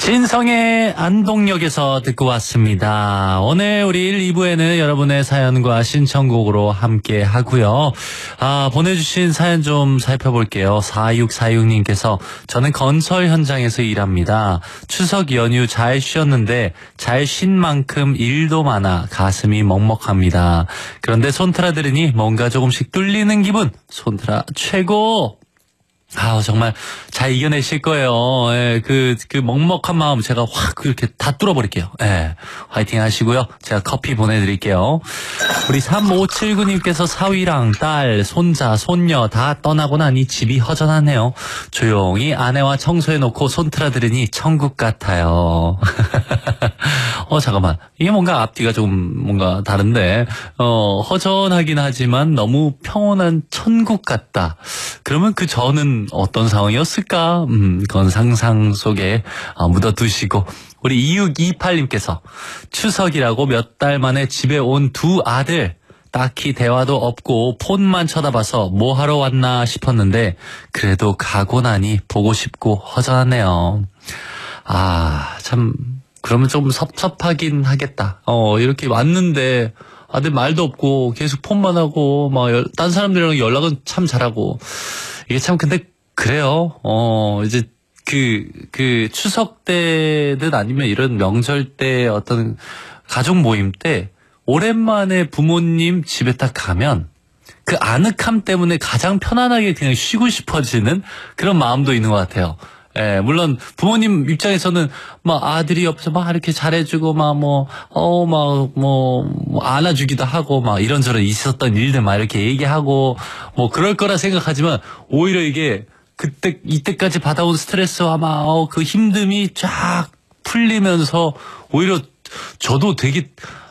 진성의 안동역에서 듣고 왔습니다. 오늘 우리 1, 2부에는 여러분의 사연과 신청곡으로 함께 하고요. 보내주신 사연 좀 살펴볼게요. 4646님께서 저는 건설 현장에서 일합니다. 추석 연휴 잘 쉬었는데 잘 쉰 만큼 일도 많아 가슴이 먹먹합니다. 그런데 손트라 들으니 뭔가 조금씩 뚫리는 기분. 손트라 최고! 정말 잘 이겨내실 거예요. 예, 그 먹먹한 마음 제가 확 그렇게 다 뚫어버릴게요. 예, 화이팅 하시고요. 제가 커피 보내드릴게요. 우리 3579님께서 사위랑 딸, 손자, 손녀 다 떠나고 나니 집이 허전하네요. 조용히 아내와 청소해놓고 손트라 들으니 천국 같아요. 잠깐만. 이게 뭔가 앞뒤가 좀 뭔가 다른데, 허전하긴 하지만 너무 평온한 천국 같다. 그러면 그 저는 어떤 상황이었을까? 그건 상상 속에 묻어두시고. 우리 2628님께서 추석이라고 몇 달 만에 집에 온 두 아들. 딱히 대화도 없고 폰만 쳐다봐서 뭐 하러 왔나 싶었는데 그래도 가고 나니 보고 싶고 허전하네요. 참 그러면 좀 섭섭하긴 하겠다. 이렇게 왔는데 아들 말도 없고 계속 폰만 하고 딴 사람들이랑 연락은 참 잘하고 이게 참 근데 그래요. 이제 그 추석 때든 아니면 이런 명절 때 어떤 가족 모임 때 오랜만에 부모님 집에 딱 가면 그 아늑함 때문에 가장 편안하게 그냥 쉬고 싶어지는 그런 마음도 있는 것 같아요. 예, 물론 부모님 입장에서는 아들이 옆에서 이렇게 잘해주고 안아주기도 하고 이런저런 있었던 일들 이렇게 얘기하고 그럴 거라 생각하지만 오히려 이게 이때까지 받아온 스트레스와 그 힘듦이 쫙 풀리면서 오히려 저도 되게